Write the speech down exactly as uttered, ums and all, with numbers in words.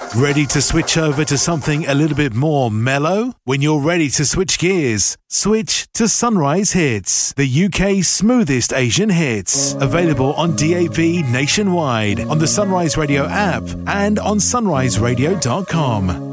Ready to switch over to something a little bit more mellow? When you're ready to switch gears, switch to Sunrise Hits, the U K's smoothest Asian hits. Available on D A B nationwide, on the Sunrise Radio app, and on sunrise radio dot com.